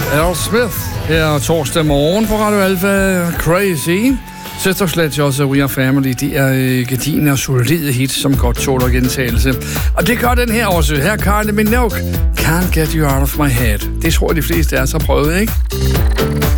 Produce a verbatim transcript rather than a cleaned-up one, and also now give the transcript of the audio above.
Aerosmith her torsdag morgen på Radio Alpha. Crazy. Sister Sledge og We Are Family, de er gedigne og solide hits, som godt tåler gentagelse. Og det gør den her også. Her Kylie Minogue, Can't Get You Out of My Head. Det tror jeg, de fleste af os har prøvet, ikke?